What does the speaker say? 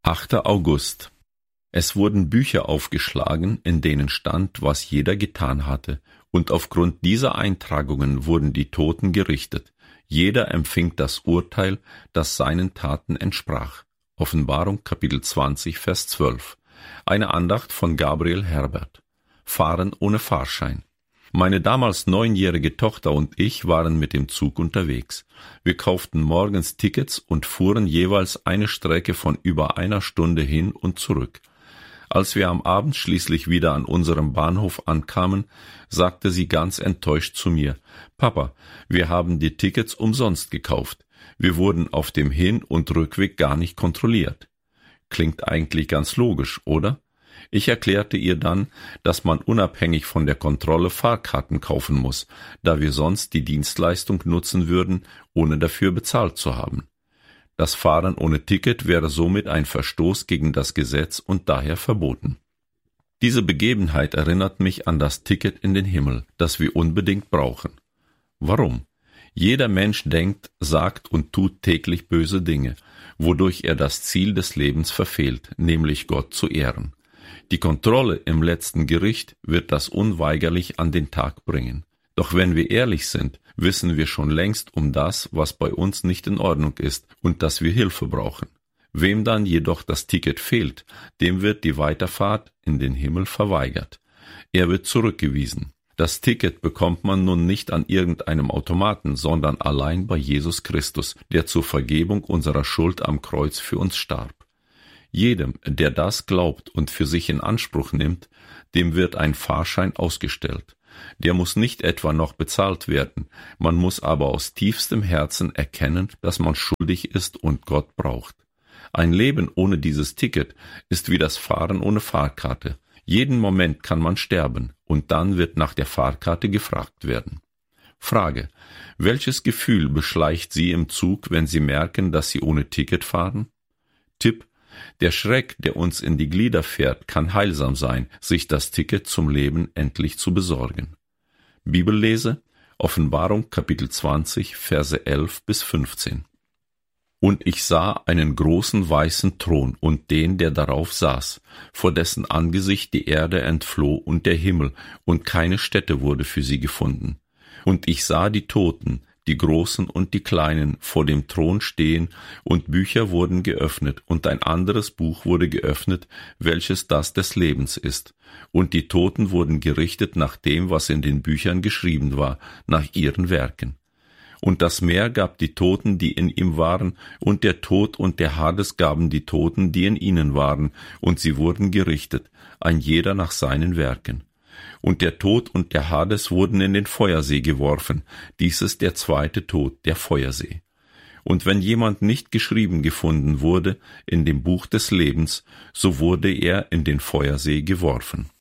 8. August. Es wurden Bücher aufgeschlagen, in denen stand, was jeder getan hatte, und aufgrund dieser Eintragungen wurden die Toten gerichtet. Jeder empfing das Urteil, das seinen Taten entsprach. Offenbarung Kapitel 20, Vers 12. Eine Andacht von Gabriel Herbert. Fahren ohne Fahrschein. Meine damals 9-jährige Tochter und ich waren mit dem Zug unterwegs. Wir kauften morgens Tickets und fuhren jeweils eine Strecke von über einer Stunde hin und zurück. Als wir am Abend schließlich wieder an unserem Bahnhof ankamen, sagte sie ganz enttäuscht zu mir: »Papa, wir haben die Tickets umsonst gekauft. Wir wurden auf dem Hin- und Rückweg gar nicht kontrolliert.« Klingt eigentlich ganz logisch, oder? Ich erklärte ihr dann, dass man unabhängig von der Kontrolle Fahrkarten kaufen muss, da wir sonst die Dienstleistung nutzen würden, ohne dafür bezahlt zu haben. Das Fahren ohne Ticket wäre somit ein Verstoß gegen das Gesetz und daher verboten. Diese Begebenheit erinnert mich an das Ticket in den Himmel, das wir unbedingt brauchen. Warum? Jeder Mensch denkt, sagt und tut täglich böse Dinge, wodurch er das Ziel des Lebens verfehlt, nämlich Gott zu ehren. Die Kontrolle im letzten Gericht wird das unweigerlich an den Tag bringen. Doch wenn wir ehrlich sind, wissen wir schon längst um das, was bei uns nicht in Ordnung ist und dass wir Hilfe brauchen. Wem dann jedoch das Ticket fehlt, dem wird die Weiterfahrt in den Himmel verweigert. Er wird zurückgewiesen. Das Ticket bekommt man nun nicht an irgendeinem Automaten, sondern allein bei Jesus Christus, der zur Vergebung unserer Schuld am Kreuz für uns starb. Jedem, der das glaubt und für sich in Anspruch nimmt, dem wird ein Fahrschein ausgestellt. Der muss nicht etwa noch bezahlt werden, man muss aber aus tiefstem Herzen erkennen, dass man schuldig ist und Gott braucht. Ein Leben ohne dieses Ticket ist wie das Fahren ohne Fahrkarte. Jeden Moment kann man sterben und dann wird nach der Fahrkarte gefragt werden. Frage: Welches Gefühl beschleicht Sie im Zug, wenn Sie merken, dass Sie ohne Ticket fahren? Tipp: Der Schreck, der uns in die Glieder fährt, kann heilsam sein, sich das Ticket zum Leben endlich zu besorgen. Bibellese: Offenbarung Kapitel 20, Verse 11 bis 15. Und ich sah einen großen weißen Thron und den, der darauf saß, vor dessen Angesicht die Erde entfloh und der Himmel, und keine Stätte wurde für sie gefunden. Und ich sah die Toten, die Großen und die Kleinen, vor dem Thron stehen, und Bücher wurden geöffnet, und ein anderes Buch wurde geöffnet, welches das des Lebens ist. Und die Toten wurden gerichtet nach dem, was in den Büchern geschrieben war, nach ihren Werken. Und das Meer gab die Toten, die in ihm waren, und der Tod und der Hades gaben die Toten, die in ihnen waren, und sie wurden gerichtet, ein jeder nach seinen Werken. Und der Tod und der Hades wurden in den Feuersee geworfen. Dies ist der zweite Tod, der Feuersee. Und wenn jemand nicht geschrieben gefunden wurde in dem Buch des Lebens, so wurde er in den Feuersee geworfen.